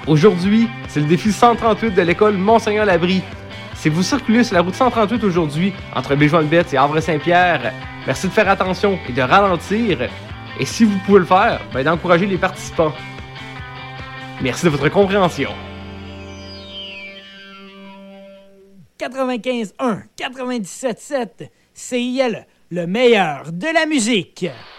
Aujourd'hui, c'est le défi 138 de l'école Monseigneur-Labrie. Si vous circulez sur la route 138 aujourd'hui, entre Béjoin-Bette et Havre-Saint-Pierre, merci de faire attention et de ralentir. Et si vous pouvez le faire, d'encourager les participants. Merci de votre compréhension. 95.1, 97.7, CIL, le meilleur de la musique.